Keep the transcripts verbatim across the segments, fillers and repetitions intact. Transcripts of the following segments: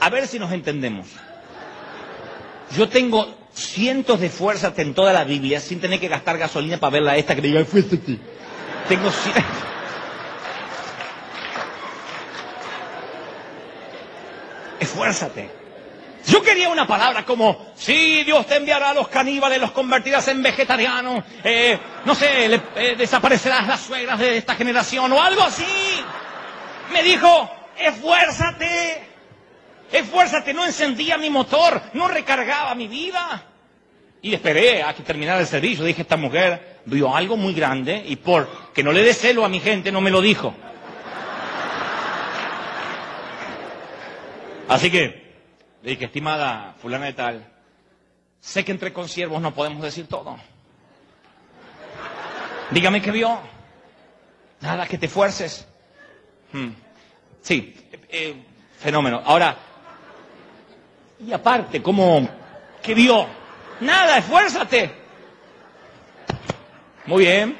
A ver si nos entendemos. Yo tengo cientos de fuerzas en toda la Biblia sin tener que gastar gasolina para verla esta que me diga, esfuérzate. Tengo cientos. Esfuérzate. Yo quería una palabra como, sí, Dios te enviará a los caníbales, los convertirás en vegetarianos, eh, no sé, le, eh, desaparecerás las suegras de esta generación o algo así. Me dijo, esfuérzate, esfuérzate, no encendía mi motor, no recargaba mi vida. Y esperé a que terminara el servicio. Dije, esta mujer vio algo muy grande y por que no le dé celo a mi gente, no me lo dijo. Así que le dije, estimada fulana de tal, sé que entre consiervos no podemos decir todo. Dígame qué vio. Nada, que te esfuerces. Hmm. Sí, eh, fenómeno. Ahora, y aparte, ¿cómo? ¿Qué vio? Nada, esfuérzate. Muy bien.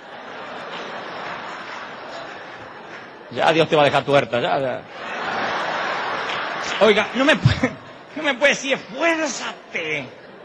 Ya Dios te va a dejar tuerta, ya, ya. Oiga, no me puede, no me puede decir, esfuérzate.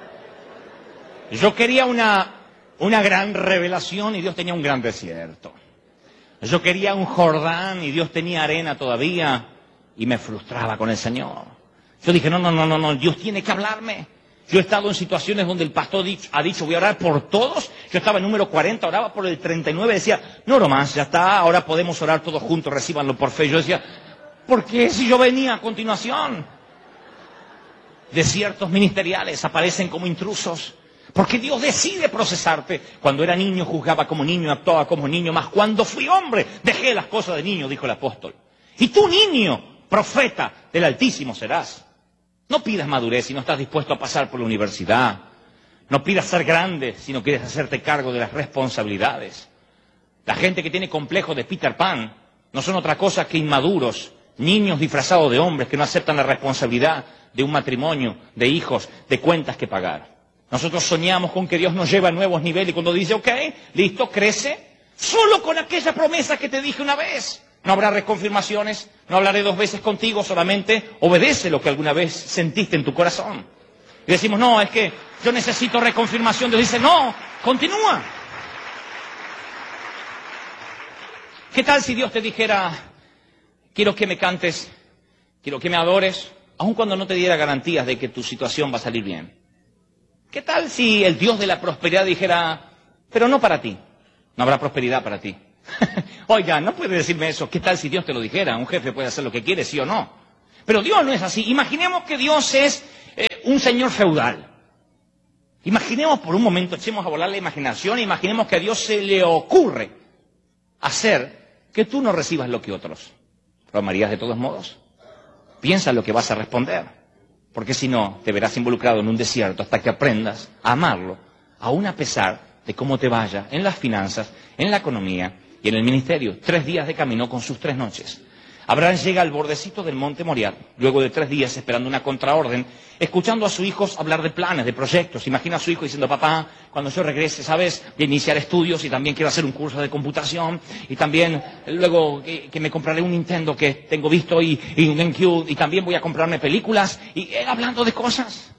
Yo quería una, una gran revelación y Dios tenía un gran desierto. Yo quería un Jordán y Dios tenía arena todavía y me frustraba con el Señor. Yo dije, no, no, no, no, no, Dios tiene que hablarme. Yo he estado en situaciones donde el pastor ha dicho, voy a orar por todos. Yo estaba en número cuarenta, oraba por el treinta y nueve, decía, no oro más, ya está, ahora podemos orar todos juntos, recíbanlo por fe. Yo decía, ¿por qué si yo venía a continuación? Desiertos ministeriales aparecen como intrusos. Porque Dios decide procesarte. Cuando era niño juzgaba como niño, actuaba como niño, mas cuando fui hombre dejé las cosas de niño, dijo el apóstol. Y tú, niño, profeta del Altísimo serás. No pidas madurez si no estás dispuesto a pasar por la universidad. No pidas ser grande si no quieres hacerte cargo de las responsabilidades. La gente que tiene complejo de Peter Pan no son otra cosa que inmaduros, niños disfrazados de hombres que no aceptan la responsabilidad de un matrimonio, de hijos, de cuentas que pagar. Nosotros soñamos con que Dios nos lleve a nuevos niveles y cuando dice, ok, listo, crece, solo con aquella promesa que te dije una vez. No habrá reconfirmaciones, no hablaré dos veces contigo, solamente obedece lo que alguna vez sentiste en tu corazón. Y decimos, no, es que yo necesito reconfirmación. Dios dice, no, continúa. ¿Qué tal si Dios te dijera, quiero que me cantes, quiero que me adores, aun cuando no te diera garantías de que tu situación va a salir bien? ¿Qué tal si el Dios de la prosperidad dijera, pero no para ti, no habrá prosperidad para ti? Oiga, no puede decirme eso. ¿Qué tal si Dios te lo dijera? Un jefe puede hacer lo que quiere, sí o no. Pero Dios no es así. Imaginemos que Dios es eh, un señor feudal. Imaginemos por un momento, echemos a volar la imaginación, e imaginemos que a Dios se le ocurre hacer que tú no recibas lo que otros. ¿Lo amarías de todos modos? Piensa lo que vas a responder. Porque si no, te verás involucrado en un desierto hasta que aprendas a amarlo, aún a pesar de cómo te vaya en las finanzas, en la economía y en el ministerio. Tres días de camino con sus tres noches. Abraham llega al bordecito del monte Moriah, luego de tres días esperando una contraorden, escuchando a sus hijos hablar de planes, de proyectos. Imagina a su hijo diciendo, papá, cuando yo regrese, ¿sabes?, de iniciar estudios y también quiero hacer un curso de computación y también luego que, que me compraré un Nintendo que tengo visto y, y un GameCube y también voy a comprarme películas y él hablando de cosas.